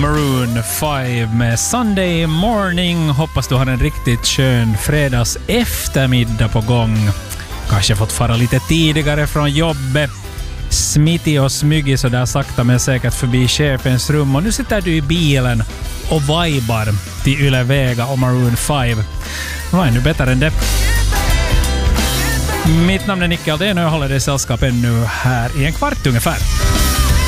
Maroon 5 med Sunday Morning. Hoppas du har en riktigt skön fredags eftermiddag på gång. Kanske fått fara lite tidigare från jobbet. Smittig och smyggig så där sakta men säkert förbi chefens rum. Och nu sitter du i bilen och vibar till Yle Vega och Maroon 5. Vad är nu bättre än det? Mitt namn är Nicke Aldén och jag håller dig sällskap ännu här i en kvart ungefär.